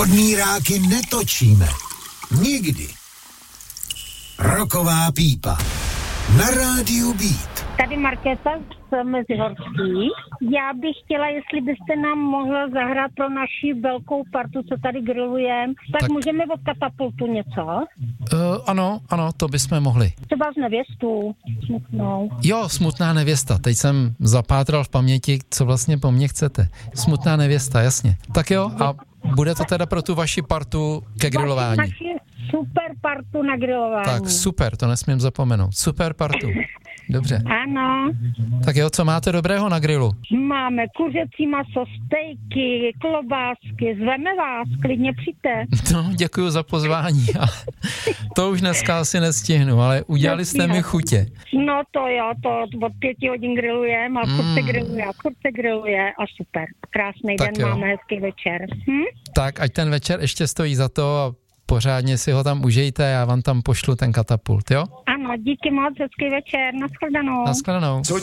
Odmíráky netočíme. Nikdy. Roková pípa. Na rádiu Beat. Tady Markéta z Mezihorský. Já bych chtěla, jestli byste nám mohla zahrát pro naši velkou partu, co tady grillujeme, tak můžeme od Katapultu něco? Ano, to bychom mohli. Třeba z Nevěstu. Smutnou. Jo, Smutná nevěsta. Teď jsem zapátral v paměti, co vlastně po mně chcete. Smutná nevěsta, jasně. Tak jo, a bude to teda pro tu vaši partu ke grilování. Naši super partu na grilování. Tak super, to nesmím zapomenout. Super partu. Dobře. Ano. Tak jo, co máte dobrého na grilu? Máme kuřecí maso, stejky, klobásky, zveme vás, klidně přijďte. No, děkuju za pozvání. To už dneska asi nestihnu, ale udělali jste mi chutě. No to jo, to od 5 hodin grillujeme a furt se grilluje a super. Krásný tak den, jo. máme hezký večer. Tak, ať ten večer ještě stojí za to a pořádně si ho tam užijte, já vám tam pošlu ten katapult, jo? Ano, díky moc, hezký večer, nashledanou. Nashledanou.